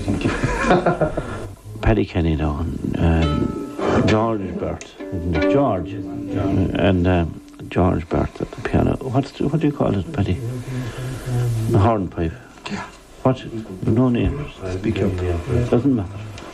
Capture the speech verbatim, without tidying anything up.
Thank you. Paddy Kenny now, um, George Burt, isn't it? George, George. and um, George Burt at the piano. What's the, what do you call it, Paddy? The hornpipe. Yeah. What? No name. Speak up. Doesn't matter.